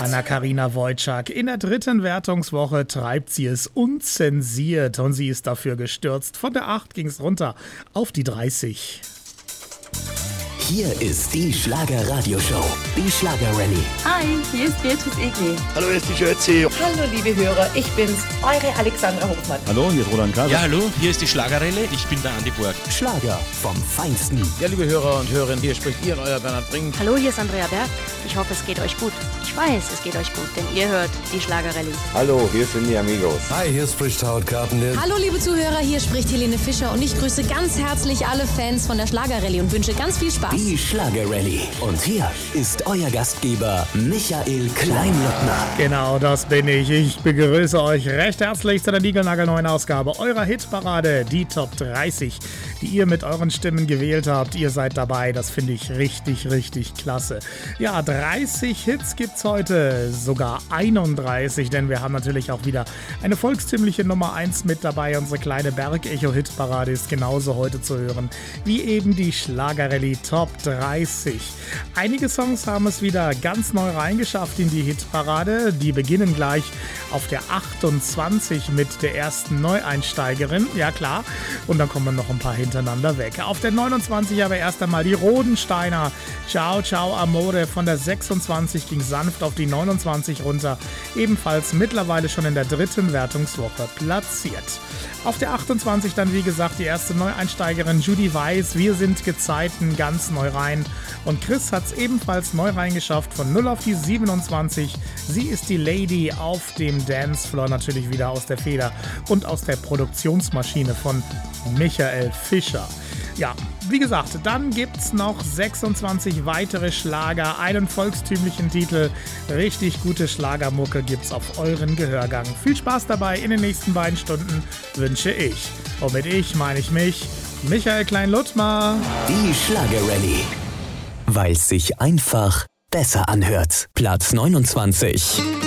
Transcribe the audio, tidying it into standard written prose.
Anna-Karina Wojcik. In der 3. Wertungswoche treibt sie es unzensiert und sie ist dafür gestürzt. Von der 8 ging es runter auf die 30. Hier ist die Schlager-Radio-Show, die Schlager-Rallye. Hi, hier ist Beatrice Egli. Hallo, hier ist die Jötzi. Hallo, liebe Hörer, ich bin's, eure Alexandra Hofmann. Hallo, hier ist Roland Kaiser. Ja, hallo, hier ist die Schlager-Rallye. Ich bin der Andi Borg. Schlager vom Feinsten. Ja, liebe Hörer und Hörerinnen, hier spricht Ihr euer Bernhard Brink. Hallo, hier ist Andrea Berg. Ich hoffe, es geht euch gut. Ich weiß, es geht euch gut, denn ihr hört die Schlager-Rallye. Hallo, hier sind die Amigos. Hi, hier spricht Howard Carpendale. Hallo, liebe Zuhörer, hier spricht Helene Fischer und ich grüße ganz herzlich alle Fans von der Schlager-Rallye und wünsche ganz viel Spaß. Die Schlager-Rallye. Und hier ist euer Gastgeber Michael Kleinlottner. Genau, das bin ich. Ich begrüße euch recht herzlich zu der niegelnagelneuen Ausgabe eurer Hitparade, die Top 30, die ihr mit euren Stimmen gewählt habt. Ihr seid dabei, das finde ich richtig, richtig klasse. Ja, 30 Hits gibt's heute, sogar 31, denn wir haben natürlich auch wieder eine volkstümliche Nummer 1 mit dabei. Unsere kleine Berg-Echo-Hitparade ist genauso heute zu hören wie eben die Schlager-Rallye Top 30. Einige Songs haben es wieder ganz neu reingeschafft in die Hitparade. Die beginnen gleich auf der 28 mit der ersten Neueinsteigerin, ja klar. Und dann kommen noch ein paar hintereinander weg. Auf der 29 aber erst einmal die Rodensteiner. Ciao, ciao, Amore. Von der 26 ging sanft auf die 29 runter. Ebenfalls mittlerweile schon in der 3. Wertungswoche platziert. Auf der 28 dann, wie gesagt, die erste Neueinsteigerin Judy Weiss. Wir sind Gezeiten, ganz neu rein. Und Chris hat es ebenfalls neu reingeschafft, von 0 auf die 27. Sie ist die Lady auf dem Dancefloor, natürlich wieder aus der Feder und aus der Produktionsmaschine von Michael Fischer. Ja, wie gesagt, dann gibt's noch 26 weitere Schlager, einen volkstümlichen Titel. Richtig gute Schlagermucke gibt's auf euren Gehörgang. Viel Spaß dabei in den nächsten beiden Stunden wünsche ich. Und mit ich meine ich mich, Michael Klein-Luttmer. Die Schlager-Rallye. Weil es sich einfach besser anhört. Platz 29.